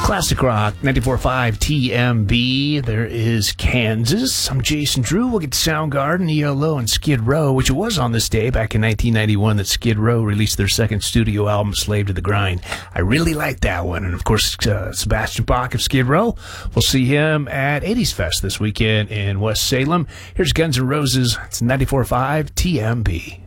Classic Rock, 94.5 TMB. There is Kansas. I'm Jason Drew. We'll get to Soundgarden, ELO, and Skid Row, which it was on this day back in 1991 that Skid Row released their second studio album, Slave to the Grind. I really like that one. And, of course, Sebastian Bach of Skid Row. We'll see him at 80s Fest this weekend in West Salem. Here's Guns N' Roses. It's 94.5 TMB.